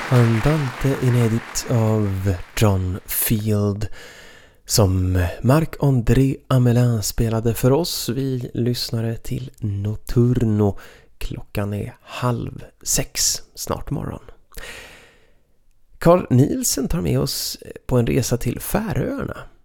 Andante inedit av John Field som Marc-André Amelin spelade för oss. Vi lyssnade till Notturno. Klockan är 5:30, snart morgon. Carl Nielsen tar med oss på en resa till Färöarna.